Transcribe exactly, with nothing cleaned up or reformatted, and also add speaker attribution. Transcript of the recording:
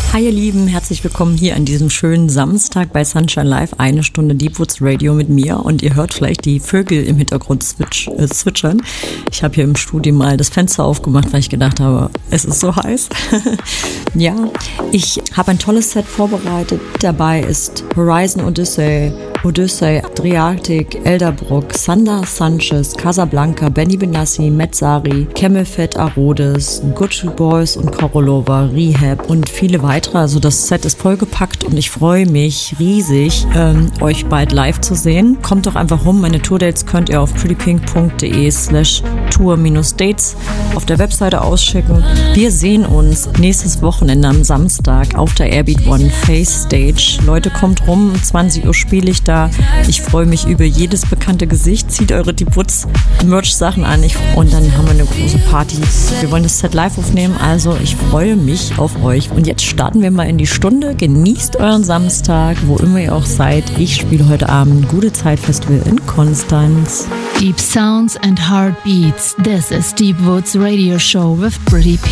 Speaker 1: Hi ihr Lieben, herzlich willkommen hier an diesem schönen Samstag bei Sunshine Live. Eine Stunde Deepwoods Radio mit mir und ihr hört vielleicht die Vögel im Hintergrund zwitsch, äh, zwitschern. Ich habe hier im Studio mal das Fenster aufgemacht, weil ich gedacht habe, es ist so heiß. Ja, ich habe ein tolles Set vorbereitet. Dabei ist Horizon Odyssey, Odyssey, Adriatic, Elderbrook, Sander Sanchez, Casablanca, Benny Benassi, Metzari, Camelfett Arodes, Good Boys und Korolova, Rehab und viele weitere. Also das Set ist vollgepackt und ich freue mich riesig, ähm, euch bald live zu sehen. Kommt doch einfach rum. Meine Tourdates könnt ihr auf prettypink.de slash tour-dates auf der Webseite ausschicken. Wir sehen uns nächstes Wochenende am Samstag auf der Airbeat One Face Stage. Leute, kommt rum, um zwanzig Uhr spiele ich da. Ich freue mich über jedes bekannte Gesicht. Zieht eure Deepwoods Merch-Sachen an ich, und dann haben wir eine große Party. Wir wollen das Set live aufnehmen, also ich freue mich auf euch. Und jetzt starten wir mal in die Stunde. Genießt euren Samstag, wo immer ihr auch seid. Ich spiele heute Abend Gute Zeit Festival in Konstanz.
Speaker 2: Deep sounds and heartbeats. This is Deepwoods Radio Show with Pretty Pink.